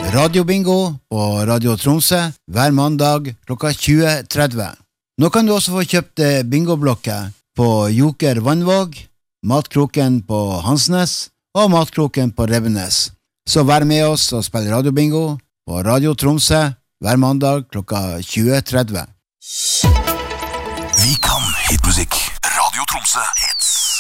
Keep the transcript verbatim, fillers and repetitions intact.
Radiobingo på Radio Tromsø hver mandag klokka tjue tretti. Nå kan du også få kjøpt bingoblokker på Joker Vannvåg, Matkroken på Hansnes og Matkroken på Revenes. Så vær med oss og spill radiobingo på Radio Tromsø hver mandag klokka tjue tretti. Vi kan hitmusikk. Radio Tromsø.